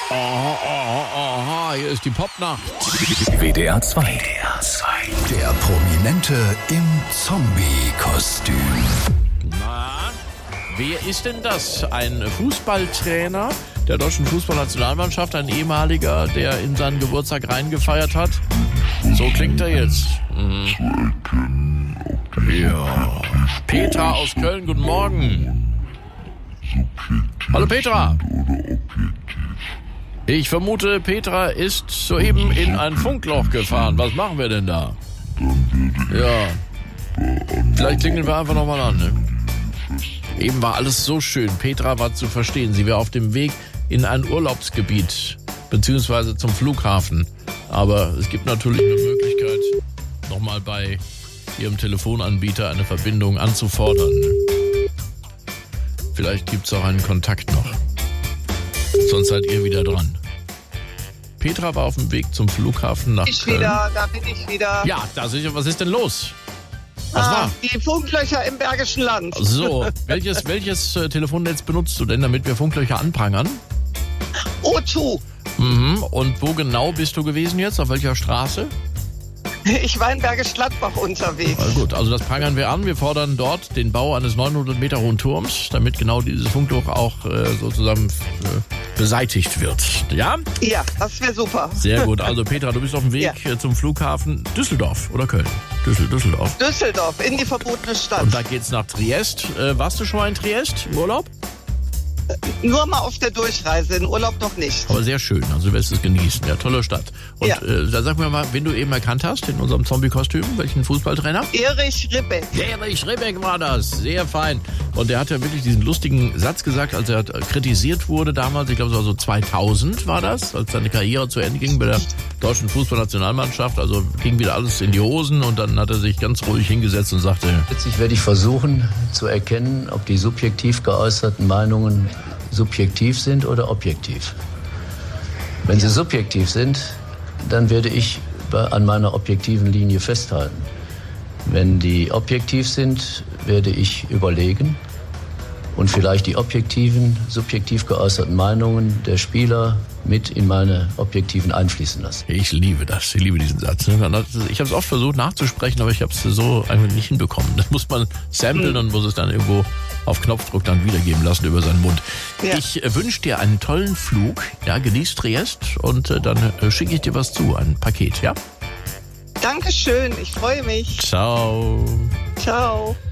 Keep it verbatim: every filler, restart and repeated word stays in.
Aha, aha, aha, hier ist die Popnacht. W D R zwei. W D R zwei. Der Prominente im Zombie-Kostüm. Na, wer ist denn das? Ein Fußballtrainer der deutschen Fußballnationalmannschaft, ein ehemaliger, der in seinen Geburtstag reingefeiert hat? So klingt er jetzt. Mhm. Ja. Petra aus Köln, guten Morgen. Hallo Petra. Ich vermute, Petra ist soeben in ein Funkloch gefahren. Was machen wir denn da? Ja. Vielleicht klingeln wir einfach nochmal an, ne? Eben war alles so schön. Petra war zu verstehen. Sie wäre auf dem Weg in ein Urlaubsgebiet, beziehungsweise zum Flughafen. Aber es gibt natürlich eine Möglichkeit, nochmal bei Ihrem Telefonanbieter eine Verbindung anzufordern. Vielleicht gibt es auch einen Kontakt noch. Sonst seid ihr wieder dran. Petra war auf dem Weg zum Flughafen nach ich Köln. Wieder, da bin ich wieder. Ja, da sicher. Was ist denn los? Was ah, war? Die Funklöcher im Bergischen Land. So, welches, welches äh, Telefonnetz benutzt du denn, damit wir Funklöcher anprangern? O zwei. Mhm. Und wo genau bist du gewesen jetzt? Auf welcher Straße? Ich war in Bergisch Gladbach unterwegs. Na gut, also das prangern wir an. Wir fordern dort den Bau eines neunhundert Meter hohen Turms, damit genau dieses Funkloch auch äh, sozusagen äh, beseitigt wird. Ja? Ja, das wäre super. Sehr gut. Also Petra, du bist auf dem Weg Ja. äh, zum Flughafen Düsseldorf oder Köln? Düssel, Düsseldorf. Düsseldorf, in die verbotene Stadt. Und da geht's nach Triest. Äh, warst du schon mal in Triest im Urlaub? Nur mal auf der Durchreise, in Urlaub noch nicht. Aber sehr schön, also du wirst es genießen. Ja, tolle Stadt. Und Ja. äh, da sag mir mal, wen du eben erkannt hast in unserem Zombie-Kostüm, welchen Fußballtrainer? Erich Ribbeck. Erich Ribbeck war das, sehr fein. Und der hat ja wirklich diesen lustigen Satz gesagt, als er kritisiert wurde damals, ich glaube es war so zweitausend war das, als seine Karriere zu Ende ging bei der deutschen Fußballnationalmannschaft. Also ging wieder alles in die Hosen und dann hat er sich ganz ruhig hingesetzt und sagte: Letztlich werde ich versuchen zu erkennen, ob die subjektiv geäußerten Meinungen subjektiv sind oder objektiv. Wenn sie subjektiv sind, dann werde ich bei, an meiner objektiven Linie festhalten. Wenn die objektiv sind, werde ich überlegen und vielleicht die objektiven, subjektiv geäußerten Meinungen der Spieler mit in meine objektiven einfließen lassen. Ich liebe das, ich liebe diesen Satz. Ich habe es oft versucht nachzusprechen, aber ich habe es so einfach nicht hinbekommen. Das muss man samplen und muss es dann irgendwo auf Knopfdruck dann wiedergeben lassen über seinen Mund. Ja. Ich äh, wünsche dir einen tollen Flug, ja, genieß Triest und äh, dann äh, schicke ich dir was zu, ein Paket, ja? Dankeschön, ich freue mich. Ciao. Ciao.